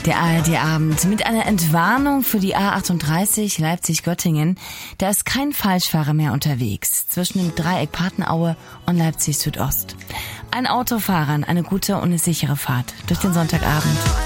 Der ARD-Abend mit einer Entwarnung für die A38 Leipzig-Göttingen. Da ist kein Falschfahrer mehr unterwegs zwischen dem Dreieck Patenaue und Leipzig Südost. Ein Autofahrern eine gute und eine sichere Fahrt durch den Sonntagabend.